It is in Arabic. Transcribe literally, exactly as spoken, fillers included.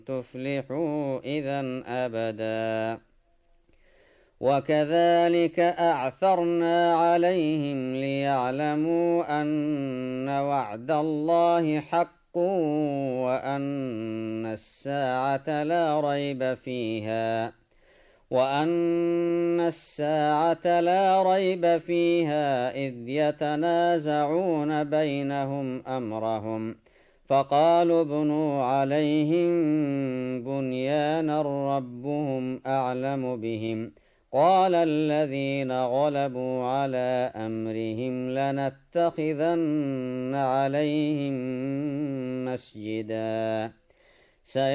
تفلحوا إذا أبدا. وكذلك أعثرنا عليهم ليعلموا أن وعد الله حق وأن الساعة لا ريب فيها وأن الساعة لا ريب فيها إذ يتنازعون بينهم أمرهم فقالوا ابنوا عليهم بنيانا ربهم أعلم بهم قال الذين غلبوا على أمرهم لنتخذن عليهم مسجدا